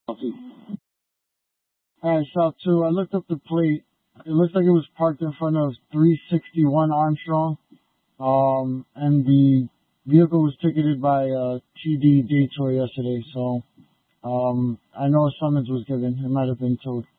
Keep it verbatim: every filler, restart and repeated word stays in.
Alright, South two, I looked up the plate. It looks like it was parked in front of three sixty-one Armstrong. Um, and the vehicle was ticketed by uh, T D Daytour yesterday, so um, I know a summons was given. It might have been towed.